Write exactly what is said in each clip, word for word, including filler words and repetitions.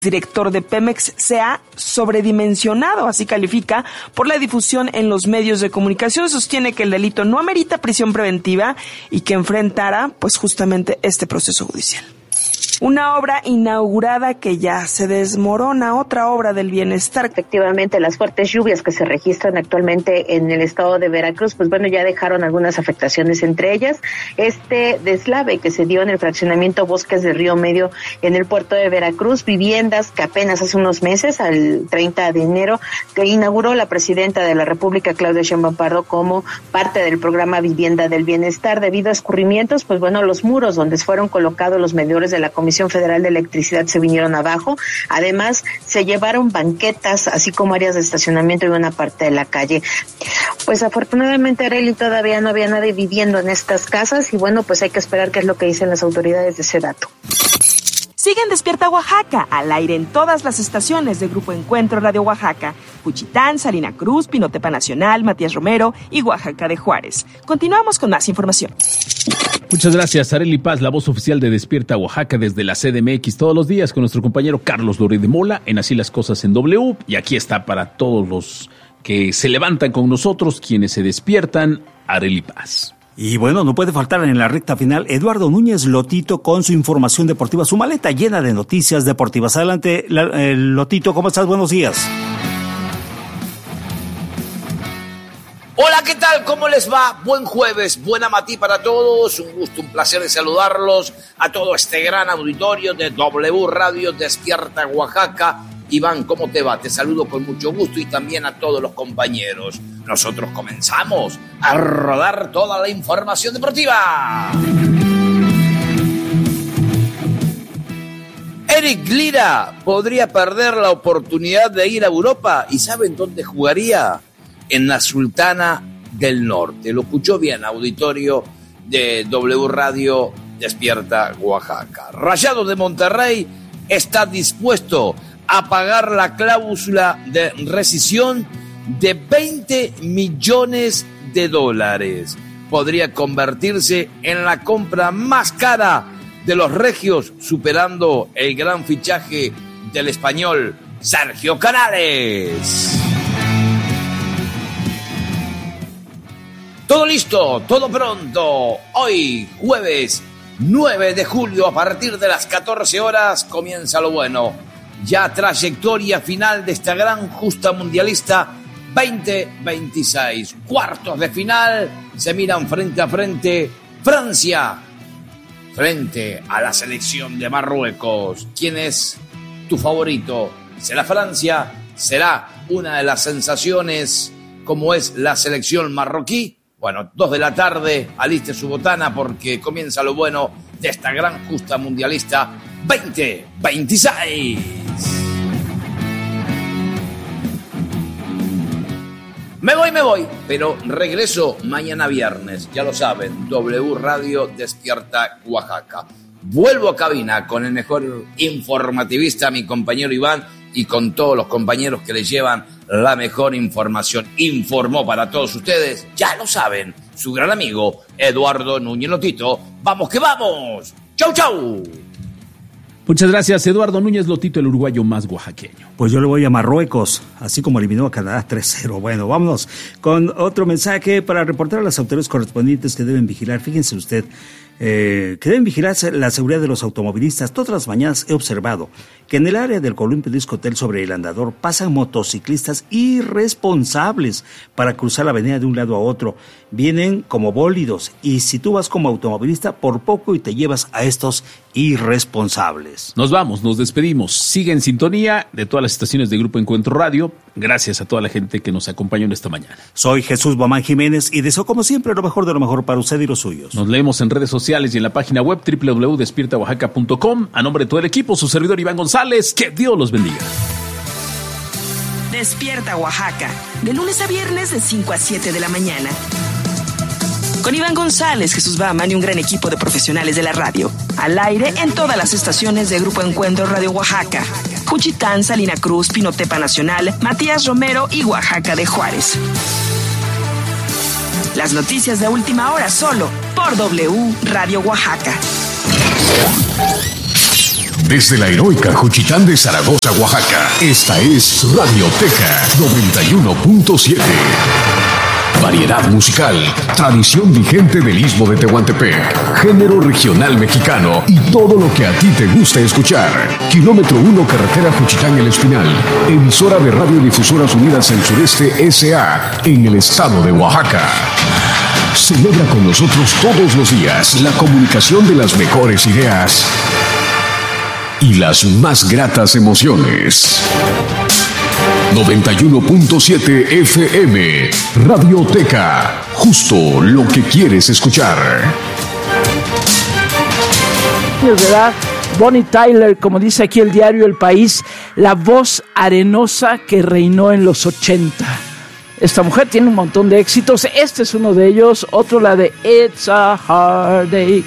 director de Pemex se ha sobredimensionado, así califica, por la difusión en los medios de comunicación. Sostiene que el delito no amerita prisión preventiva y que enfrentará pues justamente este proceso judicial. Una obra inaugurada que ya se desmorona, otra obra del bienestar. Efectivamente, las fuertes lluvias que se registran actualmente en el estado de Veracruz, pues bueno, ya dejaron algunas afectaciones, entre ellas este deslave que se dio en el fraccionamiento Bosques del Río Medio en el puerto de Veracruz, viviendas que apenas hace unos meses, al treinta de enero, que inauguró la presidenta de la República, Claudia Sheinbaum Pardo, como parte del programa Vivienda del Bienestar. Debido a escurrimientos, pues bueno, los muros donde fueron colocados los medidores de la Comisión Federal de Electricidad se vinieron abajo. Además, se llevaron banquetas, así como áreas de estacionamiento y una parte de la calle. Pues afortunadamente, Arely, todavía no había nadie viviendo en estas casas y bueno, pues hay que esperar qué es lo que dicen las autoridades de ese dato. Siguen Despierta Oaxaca, al aire en todas las estaciones de Grupo Encuentro Radio Oaxaca, Juchitán, Salina Cruz, Pinotepa Nacional, Matías Romero y Oaxaca de Juárez. Continuamos con más información. Muchas gracias, Arely Paz, la voz oficial de Despierta Oaxaca desde la C D M X todos los días con nuestro compañero Carlos Loret de Mola en Así las Cosas en W. Y aquí está para todos los que se levantan con nosotros, quienes se despiertan, Arely Paz. Y bueno, no puede faltar en la recta final Eduardo Núñez Lotito con su información deportiva, su maleta llena de noticias deportivas. Adelante, eh, Lotito, ¿cómo estás? Buenos días. Hola, ¿qué tal? ¿Cómo les va? Buen jueves, buena matí para todos. Un gusto, un placer de saludarlos a todo este gran auditorio de W Radio Despierta Oaxaca. Iván, ¿cómo te va? Te saludo con mucho gusto y también a todos los compañeros. Nosotros comenzamos a rodar toda la información deportiva. Eric Lira podría perder la oportunidad de ir a Europa. ¿Y saben dónde jugaría? En la Sultana del Norte. Lo escuchó bien, auditorio de W Radio Despierta Oaxaca. Rayados de Monterrey está dispuesto a pagar la cláusula de rescisión de veinte millones de dólares. Podría convertirse en la compra más cara de los regios, superando el gran fichaje del español Sergio Canales. Todo listo, todo pronto. Hoy, jueves nueve de julio, a partir de las catorce horas, comienza lo bueno. Ya trayectoria final de esta gran justa mundialista veinte veintiséis. Cuartos de final, se miran frente a frente Francia frente a la selección de Marruecos. ¿Quién es tu favorito? ¿Será Francia? ¿Será una de las sensaciones como es la selección marroquí? Bueno, dos de la tarde, aliste su botana porque comienza lo bueno de esta gran justa mundialista veinte veintiséis. Me voy, me voy, pero regreso mañana viernes, ya lo saben, W Radio Despierta Oaxaca. Vuelvo a cabina con el mejor informativista, mi compañero Iván, y con todos los compañeros que le llevan la mejor información. Informó para todos ustedes, ya lo saben, su gran amigo Eduardo Núñez Lotito. ¡Vamos que vamos! ¡Chau, chau! Muchas gracias, Eduardo Núñez Lotito, el uruguayo más oaxaqueño. Pues yo le voy a Marruecos, así como eliminó a Canadá tres cero. Bueno, vámonos con otro mensaje para reportar a las autoridades correspondientes que deben vigilar. Fíjense usted, eh, que deben vigilar la seguridad de los automovilistas. Todas las mañanas he observado que en el área del Columpio Disco Hotel sobre el andador pasan motociclistas irresponsables para cruzar la avenida de un lado a otro. Vienen como bólidos y si tú vas como automovilista, por poco y te llevas a estos irresponsables. Nos vamos, nos despedimos. Sigue en sintonía de todas las estaciones de Grupo Encuentro Radio. Gracias a toda la gente que nos acompañó en esta mañana. Soy Jesús Bomán Jiménez y deseo como siempre lo mejor de lo mejor para usted y los suyos. Nos leemos en redes sociales y en la página web doble u doble u doble u punto despierta oaxaca punto com. A nombre de todo el equipo, su servidor Iván González, que Dios los bendiga. Despierta Oaxaca, de lunes a viernes de cinco a siete de la mañana. Con Iván González, Jesús Baman y un gran equipo de profesionales de la radio. Al aire en todas las estaciones de Grupo Encuentro Radio Oaxaca. Juchitán, Salina Cruz, Pinotepa Nacional, Matías Romero y Oaxaca de Juárez. Las noticias de última hora solo por W Radio Oaxaca. Desde la heroica Juchitán de Zaragoza, Oaxaca, esta es Radioteca noventa y uno punto siete. Variedad musical, tradición vigente del Istmo de Tehuantepec, género regional mexicano y todo lo que a ti te gusta escuchar. Kilómetro uno, carretera Juchitán El Espinal, emisora de Radiodifusoras Unidas del Sureste S A en el estado de Oaxaca. Celebra con nosotros todos los días la comunicación de las mejores ideas y las más gratas emociones. noventa y uno punto siete F M, Radioteca, justo lo que quieres escuchar. De verdad, Bonnie Tyler, como dice aquí el diario El País, la voz arenosa que reinó en los ochenta. Esta mujer tiene un montón de éxitos, este es uno de ellos, otro la de It's a Heartache.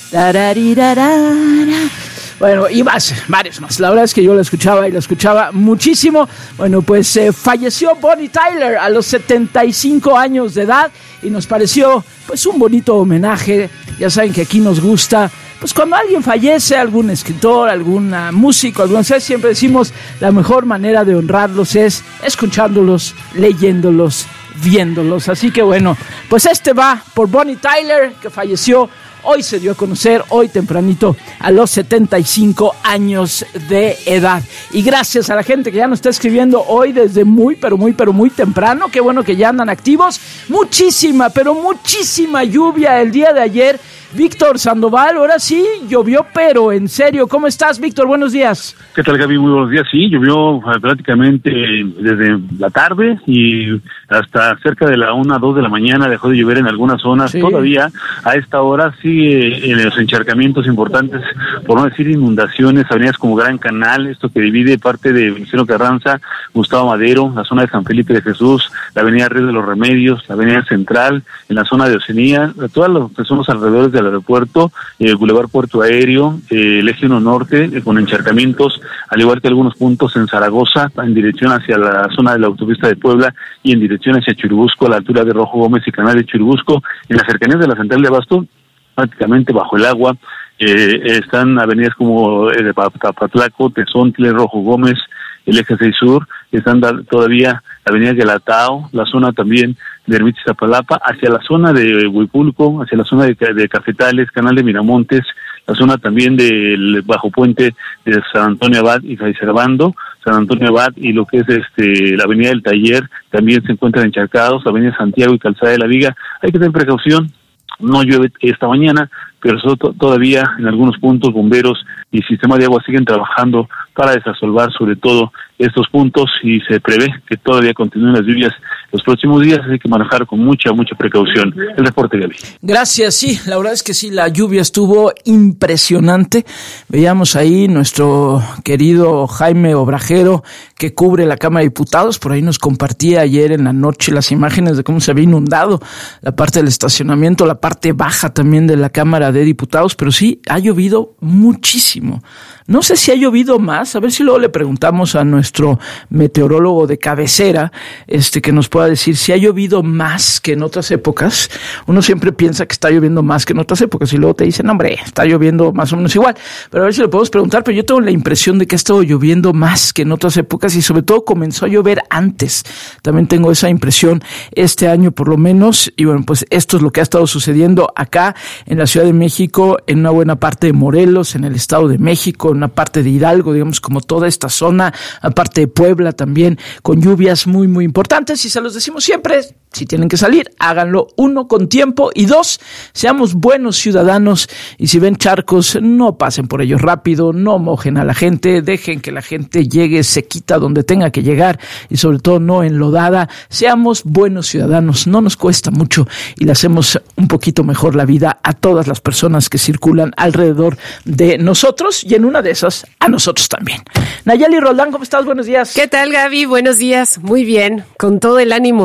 Bueno, y más, varios más. La verdad es que yo la escuchaba y la escuchaba muchísimo. Bueno, pues eh, falleció Bonnie Tyler a los setenta y cinco años de edad y nos pareció pues un bonito homenaje. Ya saben que aquí nos gusta, pues cuando alguien fallece, algún escritor, algún músico, algún ser, siempre decimos la mejor manera de honrarlos es escuchándolos, leyéndolos, viéndolos. Así que bueno, pues este va por Bonnie Tyler, que falleció. Hoy se dio a conocer, hoy tempranito, a los setenta y cinco años de edad. Y gracias a la gente que ya nos está escribiendo hoy desde muy, pero muy, pero muy temprano. Qué bueno que ya andan activos. Muchísima, pero muchísima lluvia el día de ayer. Víctor Sandoval, ahora sí, llovió, pero en serio. ¿Cómo estás, Víctor? Buenos días. ¿Qué tal, Gaby? Muy buenos días. Sí, llovió prácticamente desde la tarde y hasta cerca de la una, dos de la mañana dejó de llover en algunas zonas. Sí. Todavía a esta hora sigue en los encharcamientos importantes, por no decir inundaciones, avenidas como Gran Canal, esto que divide parte de Venustiano Carranza, Gustavo Madero, la zona de San Felipe de Jesús, la avenida Río de los Remedios, la avenida Central, en la zona de Oceanía, todas las que son los alrededores del aeropuerto, el eh, Boulevard Puerto Aéreo, eh, el Eje uno Norte, eh, con encharcamientos, al igual que algunos puntos en Zaragoza, en dirección hacia la zona de la autopista de Puebla y en dirección hacia Churubusco, a la altura de Rojo Gómez y Canal de Churubusco, en las cercanías de la Central de Abasto, prácticamente bajo el agua. Eh, están avenidas como eh, de Papatlaco, Tezontle, Rojo Gómez, el Eje seis Sur, están da, todavía la avenida Guelatao, la zona también de Ermita Iztapalapa, hacia la zona de Huipulco, hacia la zona de, de Cafetales, Canal de Miramontes, la zona también del Bajo Puente de San Antonio Abad y Fray Servando, San Antonio Abad y lo que es este la avenida del Taller, también se encuentran encharcados, la avenida Santiago y Calzada de la Viga. Hay que tener precaución, no llueve esta mañana, pero eso to- todavía en algunos puntos bomberos y sistema de agua siguen trabajando para desasolvar sobre todo estos puntos y se prevé que todavía continúen las lluvias los próximos días, así que manejar con mucha, mucha precaución. El reporte, Gaby. Gracias, sí, la verdad es que sí, la lluvia estuvo impresionante. Veíamos ahí nuestro querido Jaime Obrajero, que cubre la Cámara de Diputados, por ahí nos compartía ayer en la noche las imágenes de cómo se había inundado la parte del estacionamiento, la parte baja también de la Cámara de Diputados, pero sí, ha llovido muchísimo. No sé si ha llovido más, a ver si luego le preguntamos a nuestro meteorólogo de cabecera, este, que nos pueda decir si ha llovido más que en otras épocas. Uno siempre piensa que está lloviendo más que en otras épocas y luego te dicen, hombre, está lloviendo más o menos igual. Pero a ver si le podemos preguntar, pero yo tengo la impresión de que ha estado lloviendo más que en otras épocas y sobre todo comenzó a llover antes. También tengo esa impresión este año por lo menos. Y bueno, pues esto es lo que ha estado sucediendo acá en la Ciudad de México, en una buena parte de Morelos, en el Estado de México, en una parte de Hidalgo, digamos como toda esta zona, aparte de Puebla también, con lluvias muy, muy importantes. Y se los decimos siempre, si tienen que salir, háganlo, uno, con tiempo, y dos, seamos buenos ciudadanos, y si ven charcos, no pasen por ellos rápido, no mojen a la gente, dejen que la gente llegue sequita donde tenga que llegar, y sobre todo no enlodada. Seamos buenos ciudadanos, no nos cuesta mucho, y le hacemos un poquito mejor la vida a todas las personas que circulan alrededor de nosotros, y en una de esas, a nosotros también. Nayeli Roldán, ¿cómo estás? Buenos días. ¿Qué tal, Gaby? Buenos días. Muy bien, con todo el ánimo.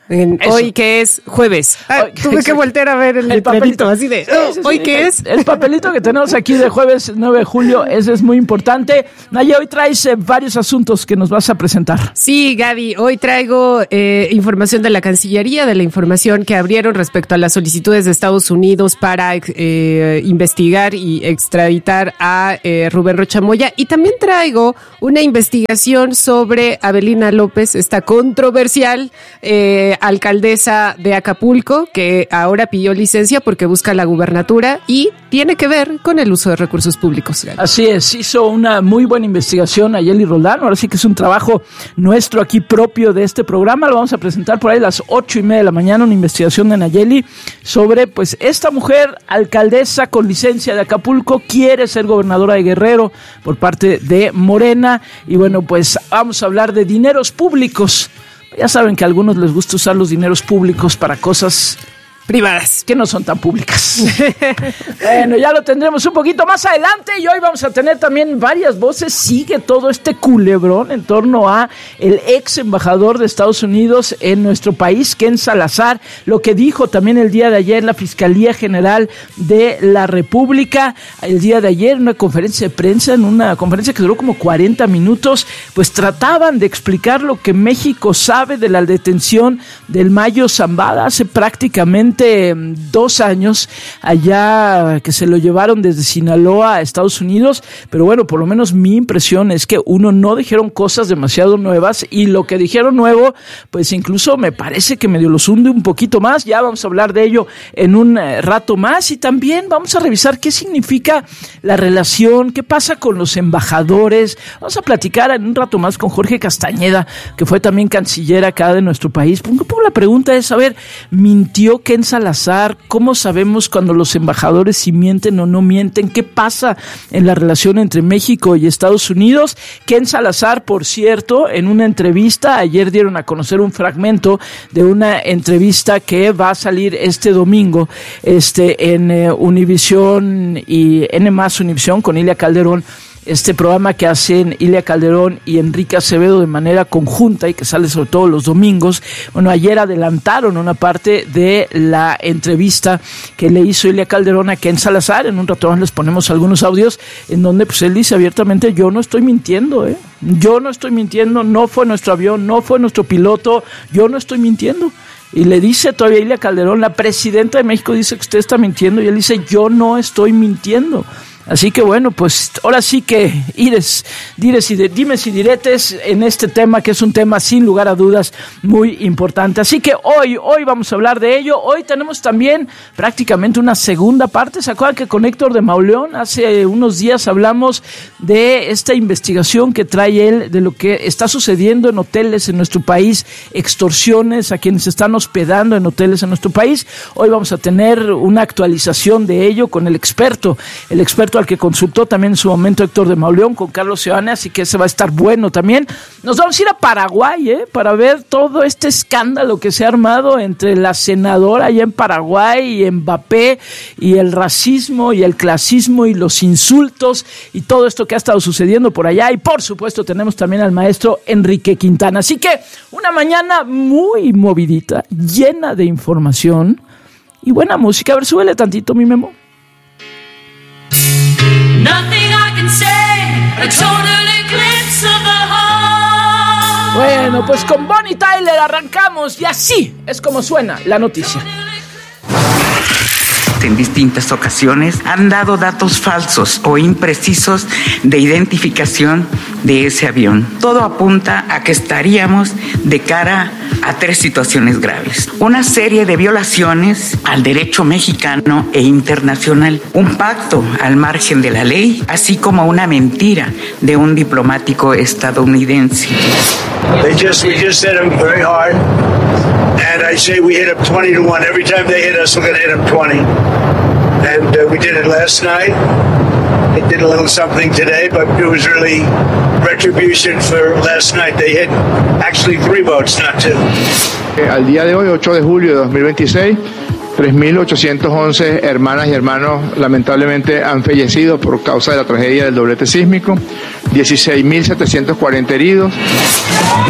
En hoy que es jueves. Ah, hoy, tuve que voltear a ver el, el papelito así de, oh, sí, sí, ¿hoy sí, qué el, es? El papelito que tenemos aquí de jueves nueve de julio, ese es muy importante. Naya, hoy traes eh, varios asuntos que nos vas a presentar. Sí, Gaby, hoy traigo eh, información de la Cancillería, de la información que abrieron respecto a las solicitudes de Estados Unidos para eh, investigar y extraditar a eh, Rubén Rocha Moya. Y también traigo una investigación sobre Avelina López, esta controversial eh, alcaldesa de Acapulco, que ahora pidió licencia porque busca la gubernatura y tiene que ver con el uso de recursos públicos. Así es, hizo una muy buena investigación Ayeli Roldán, ahora sí que es un trabajo nuestro aquí propio de este programa, lo vamos a presentar por ahí a las ocho y media de la mañana, una investigación de Nayeli sobre, pues, esta mujer alcaldesa con licencia de Acapulco, quiere ser gobernadora de Guerrero por parte de Morena, y bueno, pues vamos a hablar de dineros públicos. Ya saben que a algunos les gusta usar los dineros públicos para cosas privadas que no son tan públicas. Bueno, ya lo tendremos un poquito más adelante y hoy vamos a tener también varias voces. Sigue todo este culebrón en torno a el ex embajador de Estados Unidos en nuestro país, Ken Salazar, lo que dijo también el día de ayer la Fiscalía General de la República, el día de ayer en una conferencia de prensa, en una conferencia que duró como cuarenta minutos, pues trataban de explicar lo que México sabe de la detención del Mayo Zambada hace prácticamente dos años, allá que se lo llevaron desde Sinaloa a Estados Unidos, pero bueno, por lo menos mi impresión es que uno, no dijeron cosas demasiado nuevas y lo que dijeron nuevo, pues incluso me parece que medio los hunde un poquito más. Ya vamos a hablar de ello en un rato más y también vamos a revisar qué significa la relación, qué pasa con los embajadores. Vamos a platicar en un rato más con Jorge Castañeda, que fue también canciller acá de nuestro país. Un poco la pregunta es, a ver, ¿mintió Ken Salazar? ¿Cómo sabemos cuando los embajadores si mienten o no mienten? ¿Qué pasa en la relación entre México y Estados Unidos? Ken Salazar, por cierto, en una entrevista, ayer dieron a conocer un fragmento de una entrevista que va a salir este domingo este en eh, Univisión y N más Univisión con Ilia Calderón, este programa que hacen Ilia Calderón y Enrique Acevedo de manera conjunta y que sale sobre todo los domingos. Bueno, ayer adelantaron una parte de la entrevista que le hizo Ilia Calderón a Ken Salazar. En un rato más les ponemos algunos audios en donde pues él dice abiertamente: yo no estoy mintiendo, ¿eh? Yo no estoy mintiendo, no fue nuestro avión, no fue nuestro piloto, yo no estoy mintiendo. Y le dice todavía Ilia Calderón, la presidenta de México dice que usted está mintiendo, y él dice: yo no estoy mintiendo. Así que bueno, pues ahora sí que ires, dires y de, dimes y diretes en este tema, que es un tema sin lugar a dudas muy importante. Así que hoy, hoy vamos a hablar de ello. Hoy tenemos también prácticamente una segunda parte. ¿Se acuerdan que con Héctor de Mauleón hace unos días hablamos de esta investigación que trae él de lo que está sucediendo en hoteles en nuestro país, extorsiones a quienes se están hospedando en hoteles en nuestro país? Hoy vamos a tener una actualización de ello con el experto, el experto al que consultó también en su momento Héctor de Mauleón, con Carlos Seoane, así que ese va a estar bueno también. Nos vamos a ir a Paraguay, ¿eh? Para ver todo este escándalo que se ha armado entre la senadora allá en Paraguay y Mbappé, y el racismo y el clasismo y los insultos y todo esto que ha estado sucediendo por allá. Y por supuesto tenemos también al maestro Enrique Quintana. Así que una mañana muy movidita, llena de información y buena música. A ver, súbele tantito, mi Memo. Bueno, pues con Bonnie Tyler arrancamos y así es como suena la noticia. En distintas ocasiones han dado datos falsos o imprecisos de identificación de ese avión. Todo apunta a que estaríamos de cara a tres situaciones graves: una serie de violaciones al derecho mexicano e internacional, un pacto al margen de la ley, así como una mentira de un diplomático estadounidense. They just, we just hit them very hard, and I say we hit them twenty to one. Every time they hit us, we're going to hit them twenty. And uh, we did it last night. It did a little something today, but it was really retribution for last night. They hit actually three boats, not two. Al día de hoy, ocho de julio de dos mil veintiséis, tres mil ochocientos once hermanas y hermanos lamentablemente han fallecido por causa de la tragedia del doblete sísmico, dieciséis mil setecientos cuarenta heridos.